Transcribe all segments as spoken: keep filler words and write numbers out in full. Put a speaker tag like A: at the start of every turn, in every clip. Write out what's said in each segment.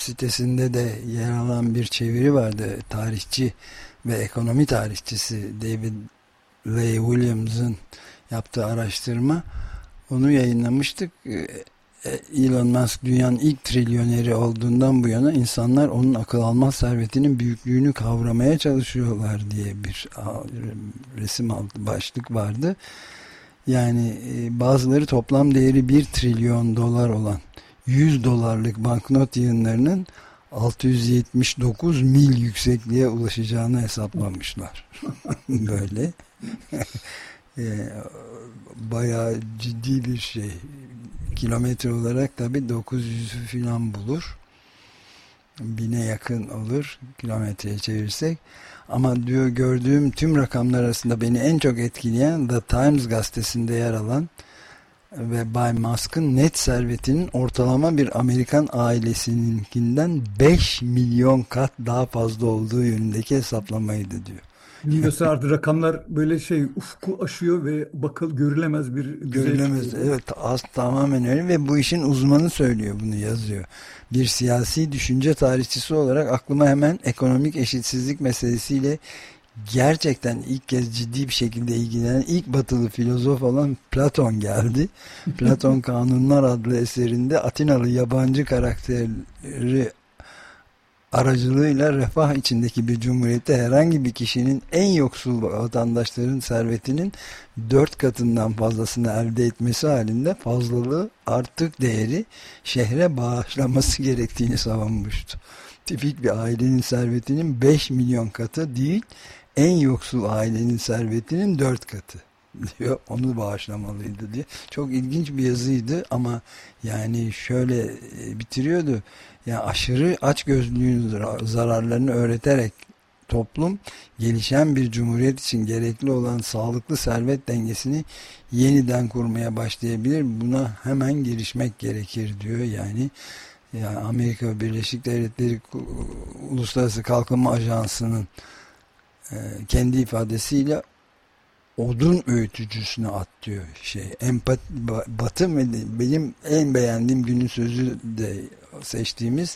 A: sitesinde de yer alan bir çeviri vardı. Tarihçi ve ekonomi tarihçisi David Ray Williams'ın yaptığı araştırma. Onu yayınlamıştık. Elon Musk dünyanın ilk trilyoneri olduğundan bu yana insanlar onun akıl almaz servetinin büyüklüğünü kavramaya çalışıyorlar diye bir resim altı başlık vardı. Yani bazıları toplam değeri bir trilyon dolar olan yüz dolarlık banknot yığınlarının altı yüz yetmiş dokuz mil yüksekliğe ulaşacağını hesaplamışlar. Böyle. Bayağı ciddi bir şey. Kilometre olarak tabii dokuz yüzü falan bulur. Bine yakın olur kilometreye çevirsek. Ama diyor gördüğüm tüm rakamlar arasında beni en çok etkileyen The Times gazetesinde yer alan ve Bay Musk'ın net servetinin ortalama bir Amerikan ailesininkinden beş milyon kat daha fazla olduğu yönündeki hesaplamaydı diyor.
B: Bilmiyorsa artık rakamlar böyle şey ufku aşıyor ve bakıl görülemez bir
A: görülemez çıkıyor. Evet, az tamamen öyle ve bu işin uzmanı söylüyor, bunu yazıyor. Bir siyasi düşünce tarihçisi olarak aklıma hemen ekonomik eşitsizlik meselesiyle gerçekten ilk kez ciddi bir şekilde ilgilenen ilk batılı filozof olan Platon geldi. Platon Kanunlar adlı eserinde Atinalı yabancı karakteri aracılığıyla refah içindeki bir cumhuriyette herhangi bir kişinin en yoksul vatandaşların servetinin dört katından fazlasını elde etmesi halinde fazlalığı artık değeri şehre bağışlaması gerektiğini savunmuştu. Tipik bir ailenin servetinin beş milyon katı değil, en yoksul ailenin servetinin dört katı diyor. Onu bağışlamalıydı diye. Çok ilginç bir yazıydı ama yani şöyle bitiriyordu. Yani aşırı açgözlülüğün zararlarını öğreterek toplum gelişen bir cumhuriyet için gerekli olan sağlıklı servet dengesini yeniden kurmaya başlayabilir. Buna hemen girişmek gerekir diyor. Yani yani Amerika Birleşik Devletleri Uluslararası Kalkınma Ajansı'nın e, kendi ifadesiyle odun öğütücüsüne at diyor şey. Empati, batı benim en beğendiğim günün sözü de seçtiğimiz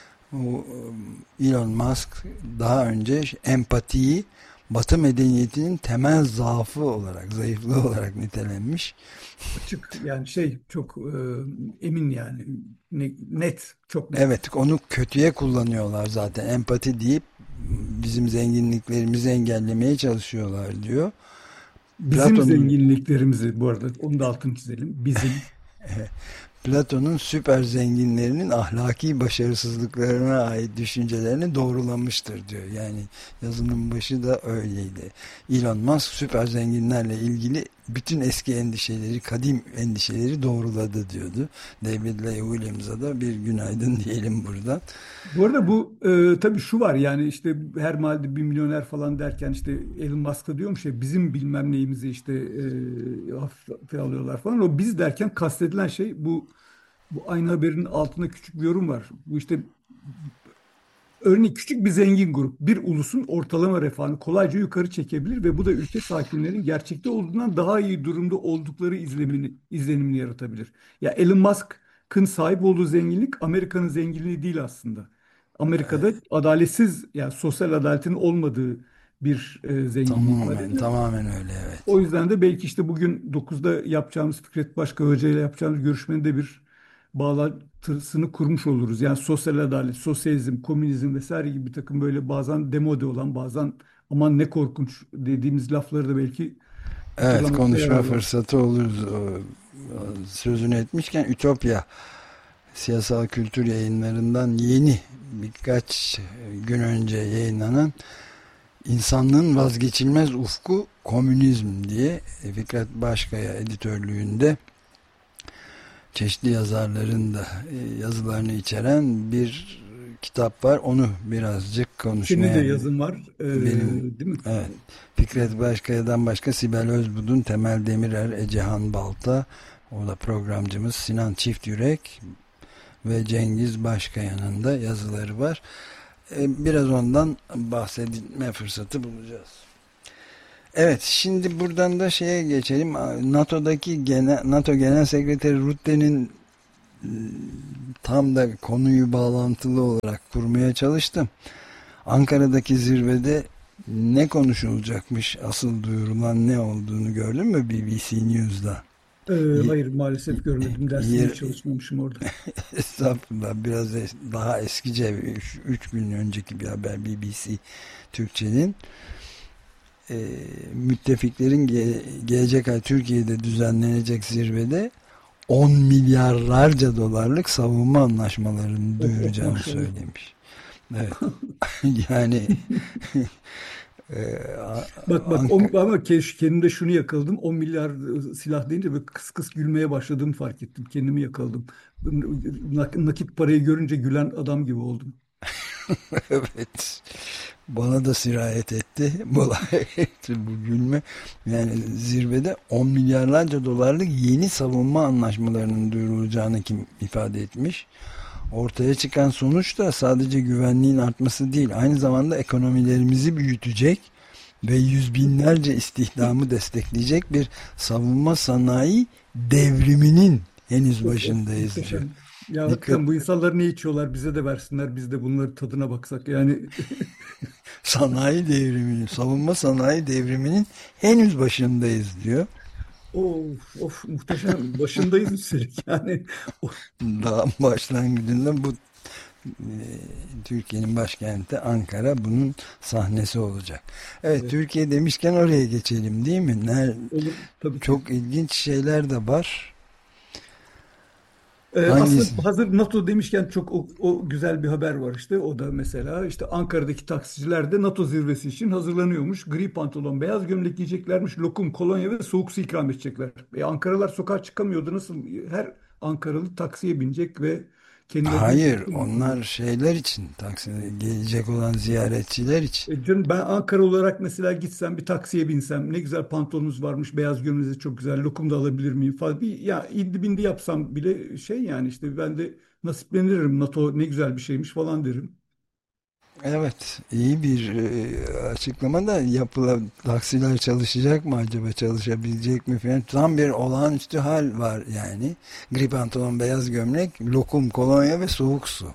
A: Elon Musk daha önce empatiyi Batı medeniyetinin temel zaafı olarak, zayıflığı olarak nitelenmiş.
B: Açık yani şey çok e, emin yani net, çok net.
A: Evet, onu kötüye kullanıyorlar zaten. Empati deyip bizim zenginliklerimizi engellemeye çalışıyorlar diyor.
B: Bizim Platon'un zenginliklerimizi bu arada onu da altını çizelim. Bizim.
A: Platon'un süper zenginlerinin ahlaki başarısızlıklarına ait düşüncelerini doğrulamıştır diyor. Yani yazının başı da öyleydi. Elon Musk süper zenginlerle ilgili bütün eski endişeleri, kadim endişeleri doğruladı diyordu. David Ray Williams'a da bir günaydın diyelim buradan.
B: Bu arada bu e, tabii şu var yani işte her mahallede bir milyoner falan derken işte Elon Musk'a diyormuş ya bizim bilmem neyimizi işte e, hafife alıyorlar falan. O biz derken kastedilen şey bu bu aynı haberin altında küçük bir yorum var. Bu işte örneğin küçük bir zengin grup bir ulusun ortalama refahını kolayca yukarı çekebilir ve bu da ülke sakinlerinin gerçekte olduğundan daha iyi durumda oldukları izlenimini, izlenimini yaratabilir. Ya Elon Musk'ın sahip olduğu zenginlik Amerika'nın zenginliği değil aslında. Amerika'da adaletsiz yani sosyal adaletin olmadığı bir e, zenginlik var.
A: Tamamen, tamamen öyle, evet.
B: O yüzden de belki işte bugün dokuzda yapacağımız Fikret Başka Hoca ile yapacağımız görüşmenin de bir bağlantısını kurmuş oluruz. Yani sosyal adalet, sosyalizm, komünizm vesaire gibi bir takım böyle bazen demode olan bazen aman ne korkunç dediğimiz lafları da belki
A: evet konuşma fırsatı oluruz. Sözünü etmişken Ütopya Siyasal Kültür Yayınlarından yeni birkaç gün önce yayınlanan İnsanlığın Vazgeçilmez Ufku Komünizm diye Fikret Başkaya editörlüğünde çeşitli yazarların da yazılarını içeren bir kitap var. Onu birazcık konuşmaya...
B: Senin de yazın var. Ee,
A: benim,
B: değil mi?
A: Evet. Fikret Başkaya'dan başka Sibel Özbudun, Temel Demirer, Ecehan Balta, o da programcımız Sinan Çiftyürek ve Cengiz Başkaya'nın da yazıları var. Biraz ondan bahsetme fırsatı bulacağız. Evet, şimdi buradan da şeye geçelim. NATO'daki genel, NATO Genel Sekreteri Rutte'nin tam da konuyu bağlantılı olarak kurmaya çalıştım. Ankara'daki zirvede ne konuşulacakmış, asıl duyurulan ne olduğunu gördün mü B B C News'da?
B: Ee, hayır maalesef görmedim. Dersine hiç çalışmamışım orada.
A: Estağfurullah, biraz es daha eskice, üç gün önceki bir haber, B B C Türkçe'nin. E, müttefiklerin ge gelecek ay Türkiye'de düzenlenecek zirvede on milyarlarca dolarlık savunma anlaşmalarını duyuracağını söylemiş. Evet. Yani e,
B: bak bak o, ama kendimde şunu yakaladım. on milyar silah deyince böyle kıs kıs gülmeye başladığımı fark ettim. Kendimi yakaladım. Nakit parayı görünce gülen adam gibi oldum.
A: Evet. Bana da sirayet etti. Bu bu gülme. Yani zirvede on milyarlarca dolarlık yeni savunma anlaşmalarının duyurulacağını kim ifade etmiş. Ortaya çıkan sonuç da sadece güvenliğin artması değil, aynı zamanda ekonomilerimizi büyütecek ve yüz binlerce istihdamı destekleyecek bir savunma sanayi devriminin henüz başındayız diyor.
B: Ya hakikaten bu insanlar ne içiyorlar, bize de versinler, biz de bunları tadına baksak yani.
A: Sanayi devriminin, savunma sanayi devriminin henüz başındayız diyor.
B: Of of, muhteşem, başındayız üstelik yani.
A: Daha başlangıcında bu e, Türkiye'nin başkenti Ankara bunun sahnesi olacak. Evet, evet. Türkiye demişken oraya geçelim değil mi? Ner
B: Olur, tabii
A: çok ki. ilginç şeyler de var.
B: Ee, aslında hazır NATO demişken çok o, o güzel bir haber var işte. O da mesela işte Ankara'daki taksiciler de NATO zirvesi için hazırlanıyormuş. Gri pantolon, beyaz gömlek giyeceklermiş. Lokum, kolonya ve soğuk su ikram edecekler. E, Ankaralılar sokağa çıkamıyordu. Nasıl her Ankaralı taksiye binecek ve kendileri...
A: Hayır, onlar şeyler için, taksiye gelecek olan ziyaretçiler için.
B: E canım, ben Ankara olarak mesela gitsem, bir taksiye binsem, ne güzel pantolonunuz varmış, beyaz gömleğiniz çok güzel, lokum da alabilir miyim falan. Bir, ya indi bindi yapsam bile şey, yani işte ben de nasiplenirim, NATO ne güzel bir şeymiş falan derim.
A: Evet, iyi bir e, açıklama da, yapılan taksiler çalışacak mı acaba, çalışabilecek mi falan, tam bir olağanüstü hal var yani. Gri pantolon, beyaz gömlek, lokum, kolonya ve soğuk su.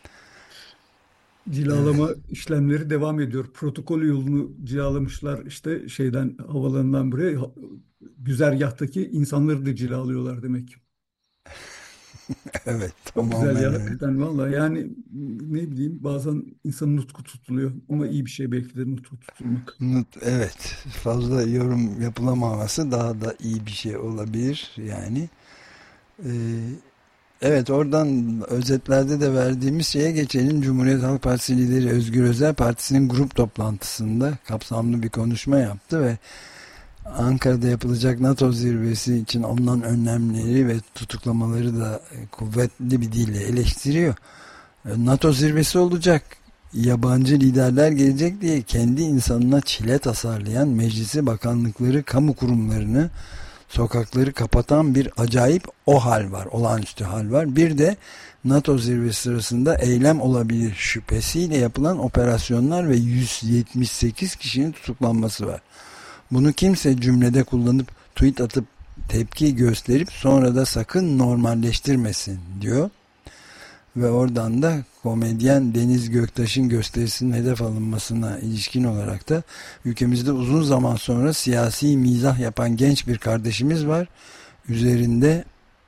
B: Cilalama
A: Evet.
B: işlemleri devam ediyor. Protokol yolunu cilalamışlar işte, şeyden, havalarından buraya. Güzergahtaki insanları da cilalıyorlar demek ki.
A: Evet,
B: Çok güzel
A: tamamen
B: ya
A: öyle.
B: hakikaten, valla yani, ne bileyim, bazen insanın nutku tutuluyor ama iyi bir şey belki de nutku tutulmak.
A: Evet, fazla yorum yapılamaması daha da iyi bir şey olabilir yani. Ee, evet, oradan özetlerde de verdiğimiz şeye geçelim. Cumhuriyet Halk Partisi lideri Özgür Özel partisinin grup toplantısında kapsamlı bir konuşma yaptı ve Ankara'da yapılacak NATO zirvesi için alınan önlemleri ve tutuklamaları da kuvvetli bir dille eleştiriyor. NATO zirvesi olacak, yabancı liderler gelecek diye kendi insanına çile tasarlayan, meclisi, bakanlıkları, kamu kurumlarını, sokakları kapatan bir acayip o hal var, olağanüstü hal var. Bir de NATO zirvesi sırasında eylem olabilir şüphesiyle yapılan operasyonlar ve yüz yetmiş sekiz kişinin tutuklanması var. Bunu kimse cümlede kullanıp tweet atıp tepki gösterip sonra da sakın normalleştirmesin diyor. Ve oradan da komedyen Deniz Göktaş'ın gösterisinin hedef alınmasına ilişkin olarak da ülkemizde uzun zaman sonra siyasi mizah yapan genç bir kardeşimiz var. Üzerinde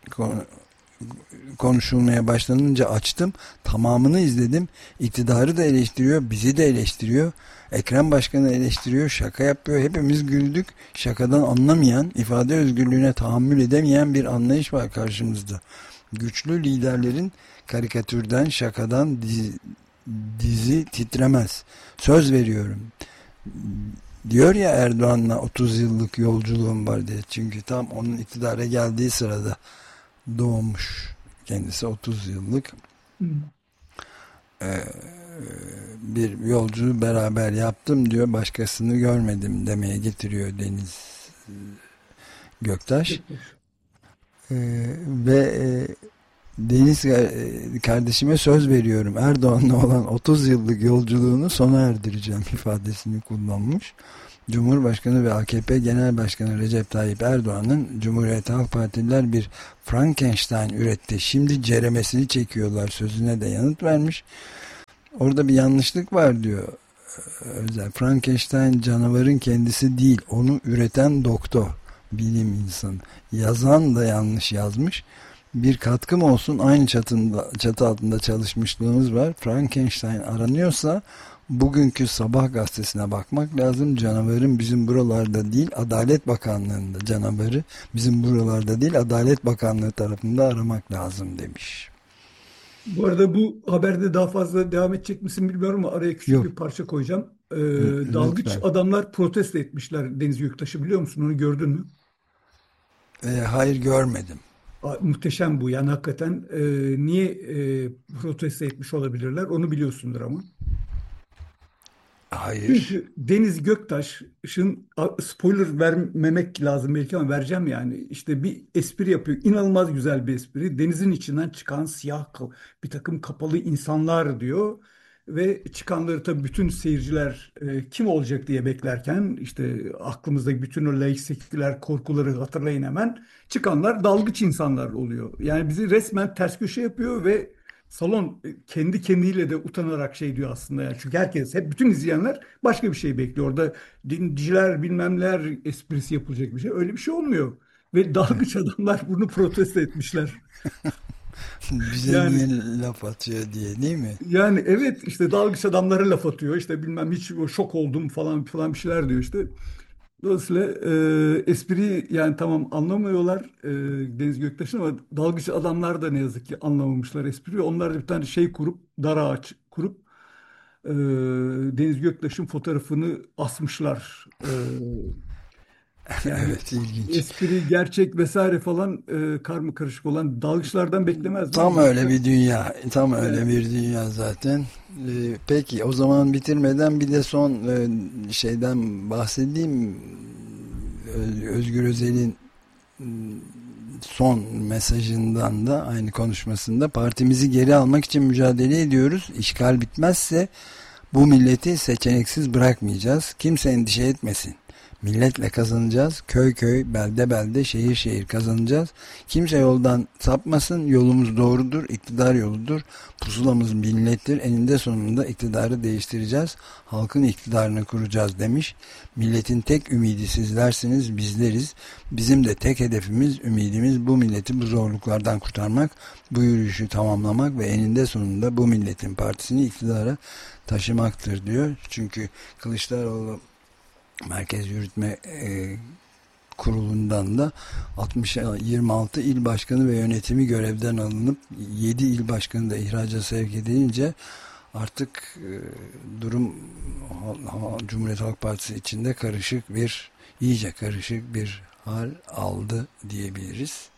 A: konuşulmaya başlanınca açtım. Tamamını izledim. İktidarı da eleştiriyor, bizi de eleştiriyor. Ekrem Başkan'ı eleştiriyor, şaka yapıyor. Hepimiz güldük. Şakadan anlamayan, ifade özgürlüğüne tahammül edemeyen bir anlayış var karşımızda. Güçlü liderlerin karikatürden, şakadan dizi, dizi titremez. Söz veriyorum. Diyor ya, Erdoğan'la otuz yıllık yolculuğum var diye. Çünkü tam onun iktidara geldiği sırada doğmuş. Kendisi otuz yıllık. Ee, bir yolculuğu beraber yaptım diyor. Başkasını görmedim demeye getiriyor Deniz Göktaş. Ee, ve e, Deniz kardeşime söz veriyorum, Erdoğan'la olan otuz yıllık yolculuğunu sona erdireceğim ifadesini kullanmış. Cumhurbaşkanı ve A K P Genel Başkanı Recep Tayyip Erdoğan'ın Cumhuriyet Halk Partililer bir Frankenstein üretti, şimdi ceremesini çekiyorlar sözüne de yanıt vermiş. Orada bir yanlışlık var diyor Özel. Frankenstein canavarın kendisi değil, onu üreten doktor, bilim insanı. Yazan da yanlış yazmış. Bir katkım olsun, aynı çatında, çatı altında çalışmışlığımız var. Frankenstein aranıyorsa bugünkü Sabah gazetesine bakmak lazım. Canavarın bizim buralarda değil, Adalet Bakanlığı'nda, canavarı bizim buralarda değil, Adalet Bakanlığı tarafında aramak lazım demiş.
B: Bu arada bu haberde daha fazla devam edecek misin bilmiyorum ama araya küçük
A: Yok.
B: bir parça koyacağım. Ee,
A: Lütfen.
B: dalgıç adamlar protesto etmişler Deniz Göktaş'ı, biliyor musun? Onu gördün mü?
A: E, hayır, görmedim.
B: A- Muhteşem bu. Yani hakikaten e, niye e, protesto etmiş olabilirler? Onu biliyorsundur ama.
A: Hayır.
B: Çünkü Deniz Göktaş'ın, a- spoiler vermemek lazım belki ama vereceğim yani. İşte bir espri yapıyor. İnanılmaz güzel bir espri. Denizin içinden çıkan siyah ka- bir takım kapalı insanlar diyor. Ve çıkanları tabii bütün seyirciler e, kim olacak diye beklerken, işte aklımızdaki bütün o laik seküler korkuları hatırlayın hemen. Çıkanlar dalgıç insanlar oluyor. Yani bizi resmen ters köşe yapıyor ve salon e, kendi kendiyle de utanarak şey diyor aslında yani. Çünkü herkes, hep bütün izleyenler başka bir şey bekliyor. Orada dinciler bilmemler esprisi yapılacak bir şey. Öyle bir şey olmuyor. Ve dalgıç adamlar bunu protesto etmişler.
A: Bize
B: Yani
A: niye laf atıyor diye, değil mi?
B: yani evet, işte dalgıç adamlara laf atıyor. İşte bilmem, hiç o şok oldum falan falan bir şeyler diyor işte. Dolayısıyla e, espriyi yani tamam anlamıyorlar e, Deniz Göktaş'ın, ama dalgıç adamlar da ne yazık ki anlamamışlar espriyi. Onlar da bir tane şey kurup, dar ağaç kurup e, Deniz Göktaş'ın fotoğrafını asmışlar. E, yani
A: Evet, ilginç.
B: espri, gerçek vesaire falan e, karma karışık olan dalgıçlardan beklemezdim ama
A: Tam öyle
B: gerçekten
A: bir dünya. Tam öyle
B: yani.
A: bir dünya zaten. Ee, peki o zaman bitirmeden bir de son e, şeyden bahsedeyim. Ö- Özgür Özel'in son mesajından da, aynı konuşmasında, partimizi geri almak için mücadele ediyoruz. İşgal bitmezse bu milleti seçeneksiz bırakmayacağız. Kimse endişe etmesin. Milletle kazanacağız. Köy köy, belde belde, şehir şehir kazanacağız. Kimse yoldan sapmasın. Yolumuz doğrudur. İktidar yoludur. Pusulamız millettir. Eninde sonunda iktidarı değiştireceğiz. Halkın iktidarını kuracağız demiş. Milletin tek ümidi sizlersiniz, bizleriz. Bizim de tek hedefimiz, ümidimiz bu milleti bu zorluklardan kurtarmak, bu yürüyüşü tamamlamak ve eninde sonunda bu milletin partisini iktidara taşımaktır diyor. Çünkü Kılıçdaroğlu Merkez Yürütme e, Kurulu'ndan da altmış yirmi altı il başkanı ve yönetimi görevden alınıp yedi il başkanı da ihraca sevk edilince artık e, durum Cumhuriyet Halk Partisi içinde karışık bir, iyice karışık bir hal aldı diyebiliriz.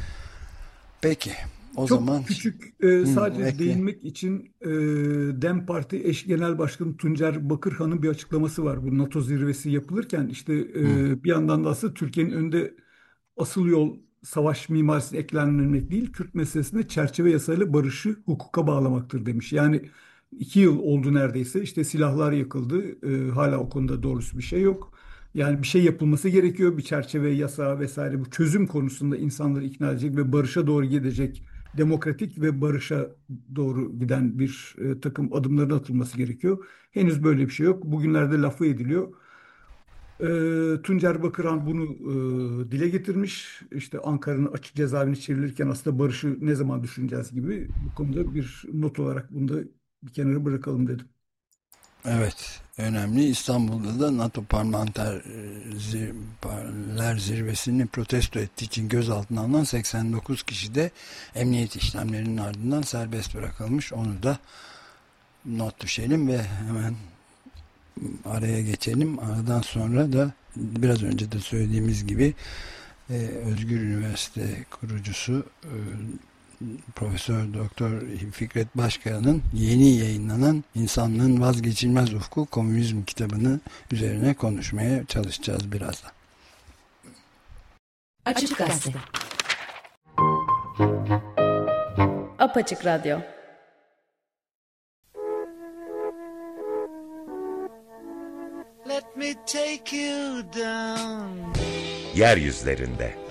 A: Peki o
B: Çok
A: zaman
B: küçük e,
A: hı,
B: sadece
A: ekle.
B: değinmek için e, DEM Parti eş genel başkanı Tuncer Bakırhan'ın bir açıklaması var. Bu NATO zirvesi yapılırken işte
A: Hı,
B: e, bir yandan da aslında Türkiye'nin önünde asıl yol savaş mimarisine eklenmemek değil, Kürt meselesinde çerçeve yasayla barışı hukuka bağlamaktır demiş. Yani iki yıl oldu neredeyse, işte silahlar yakıldı. E, hala o konuda doğrusu bir şey yok. Yani bir şey yapılması gerekiyor. Bir çerçeve, yasa vesaire, bu çözüm konusunda insanları ikna edecek ve barışa doğru gidecek, demokratik ve barışa doğru giden bir e, takım adımların atılması gerekiyor. Henüz böyle bir şey yok. Bugünlerde lafı ediliyor. E, Tuncer Bakıran bunu e, dile getirmiş. İşte Ankara'nın açık cezaevine çevrilirken aslında barışı ne zaman düşüneceğiz gibi, bu konuda bir not olarak bunu da bir kenara bırakalım dedim.
A: evet, önemli. İstanbul'da da NATO Parlamenterler Zirvesi'ni protesto ettiği için gözaltına alınan seksen dokuz kişi de emniyet işlemlerinin ardından serbest bırakılmış. Onu da not düşelim ve hemen araya geçelim. Aradan sonra da biraz önce de söylediğimiz gibi e, Özgür Üniversite kurucusu e, Profesör Doktor Fikret Başkaya'nın yeni yayınlanan İnsanlığın Vazgeçilmez Ufku Komünizm kitabını üzerine konuşmaya çalışacağız birazdan.
C: Açık Gazete. Apaçık Radyo.
D: Let me take Yeryüzlerinde.